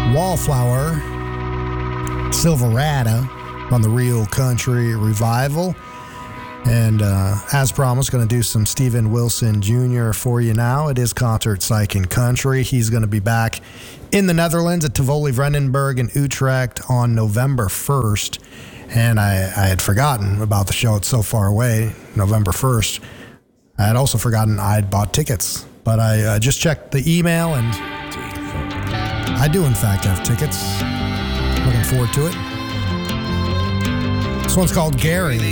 Wallflower, Silverado on the Real Country Revival. And as promised, going to do some Steven Wilson Jr. for you now. It is Concert Psych and Country. He's going to be back in the Netherlands at Tivoli Vredenburg in Utrecht on November 1st. And I had forgotten about the show. It's so far away, November 1st. I had also forgotten I'd bought tickets. But I just checked the email, and I do, in fact, have tickets. Looking forward to it. This one's called Gary.